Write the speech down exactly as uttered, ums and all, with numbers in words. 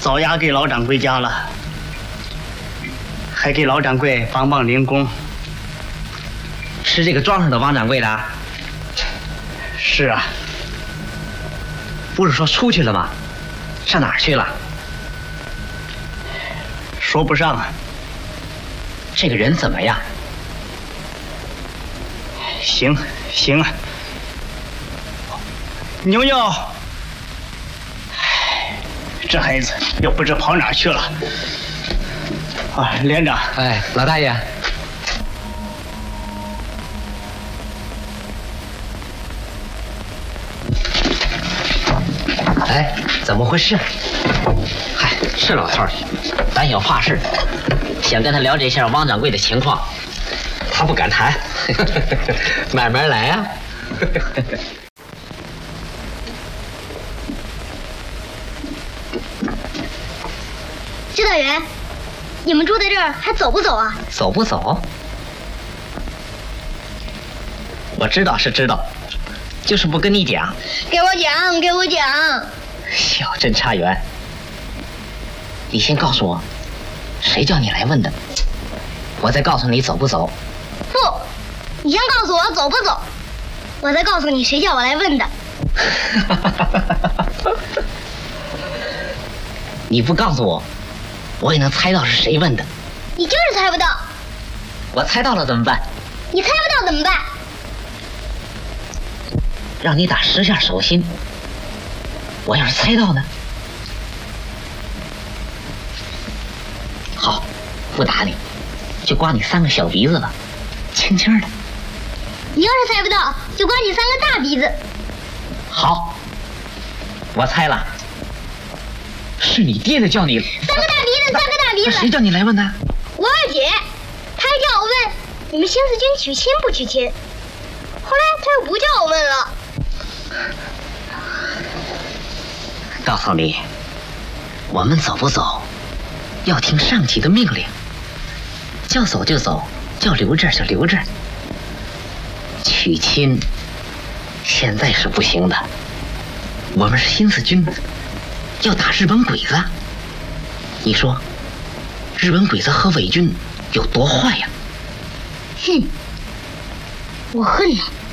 早押给老掌柜家了，还给老掌柜帮帮零工。 是这个庄上的王掌柜的？ 是啊。 不是说出去了吗？上哪儿去了？ 说不上啊。 这个人怎么样？ 行行啊。妞妞，哎，这孩子又不知跑哪儿去了。啊，连长。 哎，老大爷。哎，怎么回事？嗨，是老头儿，咱有话事，想跟他了解一下汪掌柜的情况，他不敢谈，慢慢来啊。 指导员，你们住在这儿还走不走啊？ 走不走？我知道是知道，就是不跟你讲。 给我讲，给我讲。 小侦查员，你先告诉我，谁叫你来问的？我再告诉你走不走。 不，你先告诉我走不走，我再告诉你谁叫我来问的。 你不告诉我，我也能猜到是谁问的。 你就是猜不到。 我猜到了怎么办？ 你猜不到怎么办？ 让你打十下手心。我要是猜到呢？好，不打你，就刮你三个小鼻子了，轻轻的。 你要是猜不到，就刮你三个大鼻子。 好，我猜了，是你爹的叫你。 三个大鼻子，三个大鼻子。 谁叫你来问的？ 我二姐，她还叫我问你们新四军娶亲不娶亲，后来她又不叫我问了。 告诉你，我们走不走，要听上级的命令。叫走就走，叫留这儿就留这儿。娶亲，现在是不行的。我们是新四军，要打日本鬼子。你说，日本鬼子和伪军有多坏呀？ 哼，我恨呐。